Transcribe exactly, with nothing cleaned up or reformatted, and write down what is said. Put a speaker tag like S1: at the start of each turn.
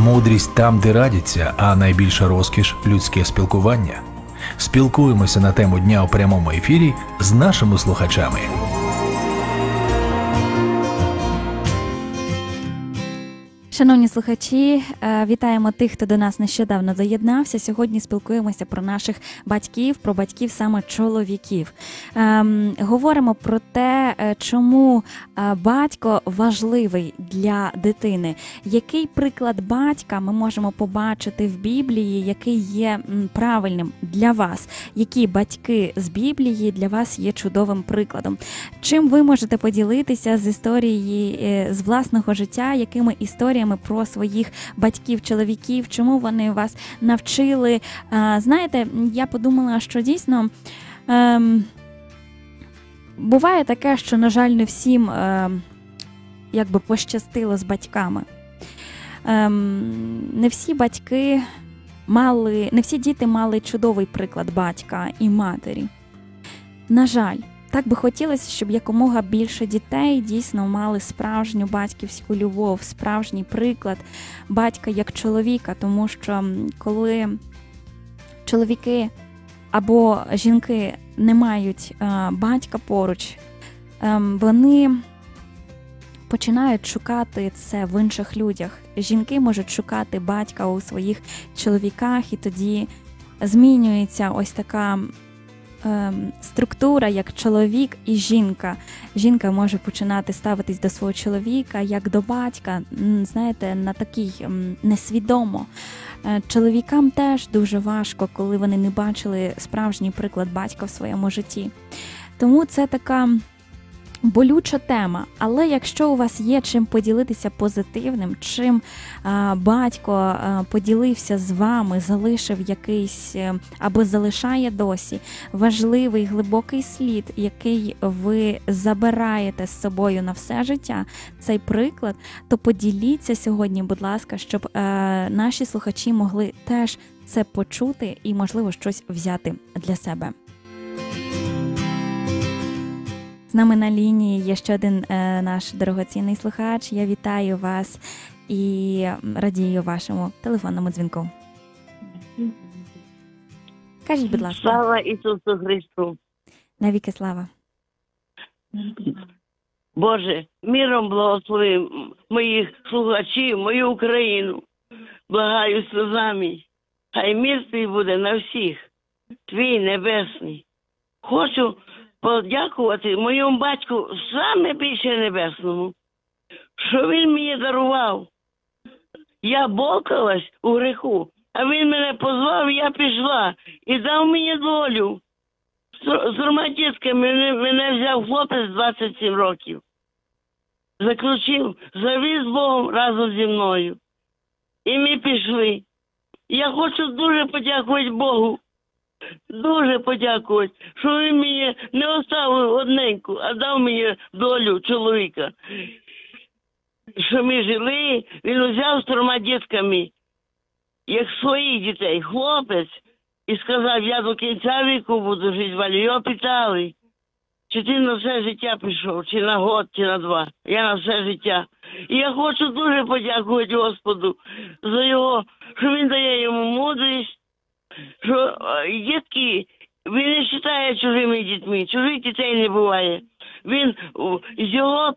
S1: Мудрість там, де радяться, а найбільша розкіш – людське спілкування. Спілкуємося на тему дня у прямому ефірі з нашими слухачами.
S2: Шановні слухачі, вітаємо тих, хто до нас нещодавно доєднався. Сьогодні спілкуємося про наших батьків, про батьків саме чоловіків. Ем, говоримо про те, чому батько важливий для дитини. Який приклад батька ми можемо побачити в Біблії, який є правильним для вас? Які батьки з Біблії для вас є чудовим прикладом? Чим ви можете поділитися з історії, з власного життя, якими історіями про своїх батьків-чоловіків, чому вони вас навчили? Знаєте, я подумала, що дійсно ем, буває таке, що, на жаль, не всім ем, якби пощастило з батьками. Ем, не всі батьки мали, не всі діти мали чудовий приклад батька і матері. На жаль. Так би хотілося, щоб якомога більше дітей дійсно мали справжню батьківську любов, справжній приклад батька як чоловіка, тому що коли чоловіки або жінки не мають а, батька поруч, а, вони починають шукати це в інших людях. Жінки можуть шукати батька у своїх чоловіках, і тоді змінюється ось така структура, як чоловік і жінка. Жінка може починати ставитись до свого чоловіка як до батька, знаєте, на такий несвідомо. Чоловікам теж дуже важко, коли вони не бачили справжній приклад батька в своєму житті. Тому це така болюча тема, але якщо у вас є чим поділитися позитивним, чим а, батько а, поділився з вами, залишив якийсь, або залишає досі важливий, глибокий слід, який ви забираєте з собою на все життя, цей приклад, то поділіться сьогодні, будь ласка, щоб а, наші слухачі могли теж це почути і, можливо, щось взяти для себе. З нами на лінії є ще один е, наш дорогоцінний слухач. Я вітаю вас і радію вашому телефонному дзвінку. Кажіть, будь ласка.
S3: Слава Ісусу Христу.
S2: Навіки слава.
S3: Боже, миром благослови моїх слухачів, мою Україну. Благаю сльозами. Хай мир твій буде на всіх, твій небесний. Хочу подякувати моєму батьку саме більше небесному, що він мені дарував. Я бокалась у греху, а він мене позвав, я пішла і дав мені долю. З трьома дітками мене, мене взяв хлопець двадцять сім років. Заключив завіс з Богом разом зі мною. І ми пішли. Я хочу дуже подякувати Богу. Дуже подякувати, що він мені не оставив одненьку, а дав мені долю чоловіка. Що ми жили, він взяв з трьома дітками, як своїх дітей, хлопець, і сказав, я до кінця віку буду жити, валі. Його питали, чи ти на все життя пішов, чи на год, чи на два. Я на все життя. І я хочу дуже подякувати Господу за його, що він дає йому мудрість, що дітки, він не вважає чужими дітьми, чужих дітей не буває. Він з його